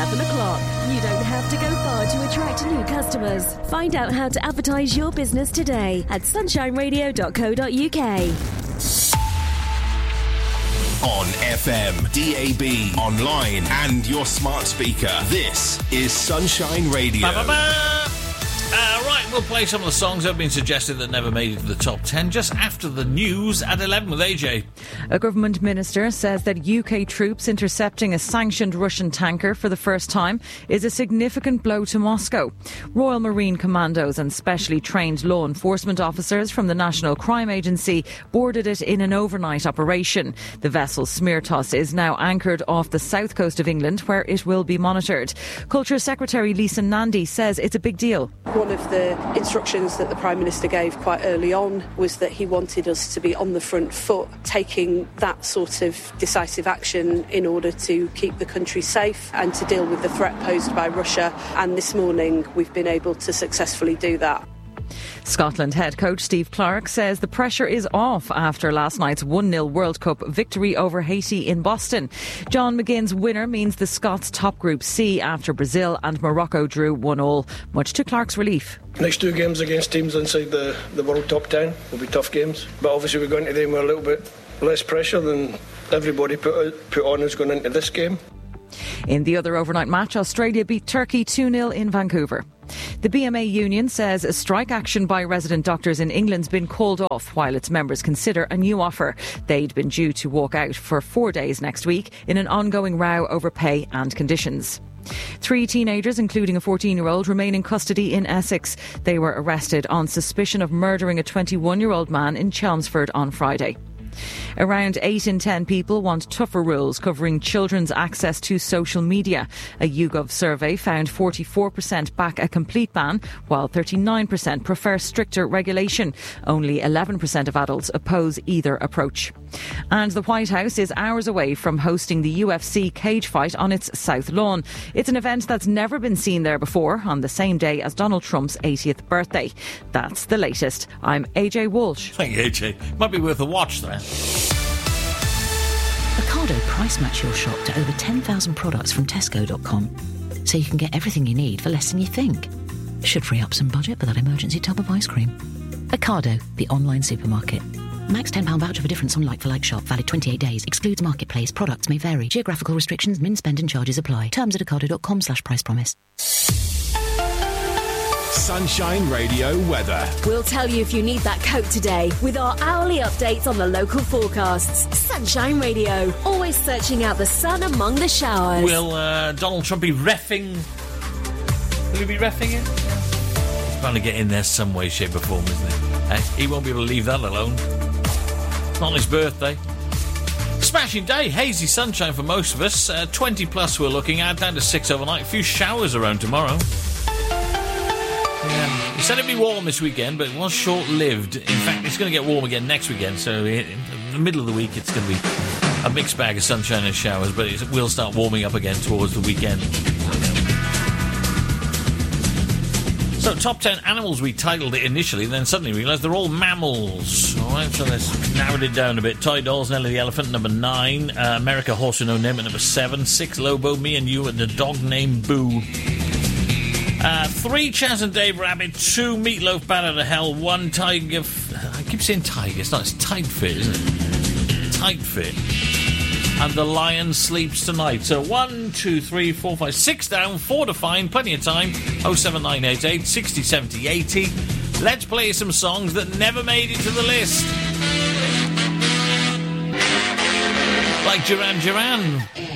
11 o'clock. You don't have to go far to attract new customers. Find out how to advertise your business today at sunshineradio.co.uk. On FM, DAB, online and your smart speaker. This is Sunshine Radio. Right, we'll play some of the songs that have been suggested that never made it to the top 10 just after the news at 11 with AJ. A government minister says that UK troops intercepting a sanctioned Russian tanker for the first time is a significant blow to Moscow. Royal Marine Commandos and specially trained law enforcement officers from the National Crime Agency boarded it in an overnight operation. The vessel Smirtos is now anchored off the south coast of England, where it will be monitored. Culture Secretary Lisa Nandy says it's a big deal. One of the instructions that the Prime Minister gave quite early on was that he wanted us to be on the front foot, taking that sort of decisive action in order to keep the country safe and to deal with the threat posed by Russia. And this morning we've been able to successfully do that. Scotland head coach Steve Clarke says the pressure is off after last night's 1-0 World Cup victory over Haiti in Boston. John McGinn's winner means the Scots top Group C after Brazil and Morocco drew 1-1, much to Clarke's relief. Next two games against teams inside the World Top 10 will be tough games, but obviously we're going to them with a little bit less pressure than everybody put on who's going into this game. In the other overnight match, Australia beat Turkey 2-0 in Vancouver. The BMA union says a strike action by resident doctors in England's been called off while its members consider a new offer. They'd been due to walk out for 4 days next week in an ongoing row over pay and conditions. 3 teenagers, including a 14-year-old, remain in custody in Essex. They were arrested on suspicion of murdering a 21-year-old man in Chelmsford on Friday. Around 8 in 10 people want tougher rules covering children's access to social media. A YouGov survey found 44% back a complete ban, while 39% prefer stricter regulation. Only 11% of adults oppose either approach. And the White House is hours away from hosting the UFC cage fight on its South Lawn. It's an event that's never been seen there before, on the same day as Donald Trump's 80th birthday. That's the latest. I'm AJ Walsh. Thank you, AJ. Might be worth a watch there. Ocado price match your shop to over 10,000 products from Tesco.com, so you can get everything you need for less than you think. Should free up some budget for that emergency tub of ice cream. Ocado, the online supermarket. Max £10 voucher for difference on like-for-like shop. Valid 28 days. Excludes marketplace. Products may vary. Geographical restrictions, min spend and charges apply. Terms at ocado.com/price promise. Sunshine Radio weather. We'll tell you if you need that coat today with our hourly updates on the local forecasts. Sunshine Radio, always searching out the sun among the showers. Will Donald Trump be reffing? Will he be reffing it? He's bound to get in there some way, shape or form, isn't he? He won't be able to leave that alone. Not on his birthday. Smashing day, hazy sunshine for most of us. 20 plus we're looking at, down to 6 overnight. A few showers around tomorrow. Yeah. He said it'd be warm this weekend, but it was short-lived. In fact, it's going to get warm again next weekend, so in the middle of the week it's going to be a mixed bag of sunshine and showers, but it will start warming up again towards the weekend. So, top 10 animals, we titled it initially, then suddenly realised they're all mammals. All right, so let's narrow it down a bit. Toy Dolls, Nelly the Elephant, number 9. America Horse with No Name at number 7. 6, Lobo, Me and You, and the dog named Boo. 3, Chaz and Dave Rabbit. 2, Meatloaf, Bad Out of Hell. 1, Tiger... I keep saying Tiger. It's not. It's Tight Fit, isn't it? Tight Fit. And The Lion Sleeps Tonight. So 1, 2, 3, 4, 5, 6 down, 4 to find. Plenty of time. 07988 60 70 80. Let's play some songs that never made it to the list. Like Duran Duran.